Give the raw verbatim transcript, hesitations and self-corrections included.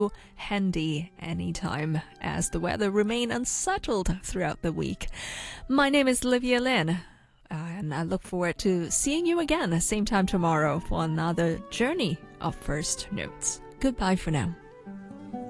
handy anytime as the weather remain unsettled throughout the week. My name is Olivia Lin, uh, and I look forward to seeing you again same time tomorrow for another journey of First Notes. Goodbye for now.